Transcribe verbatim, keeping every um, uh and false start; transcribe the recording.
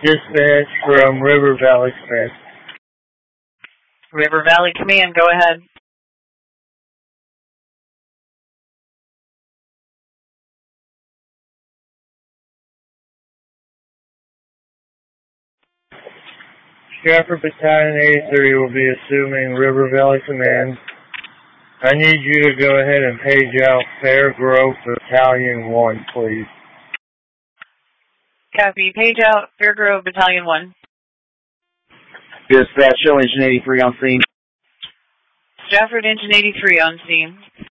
Dispatch from River Valley Command. River Valley Command, go ahead. Stratford Battalion eighty-three will be assuming River Valley Command. I need you to go ahead and page out Fairgrove Battalion one, please. Copy. Page out Fairgrove Battalion one. Dispatch, show Engine eighty-three on scene. Stratford Engine eighty-three on scene.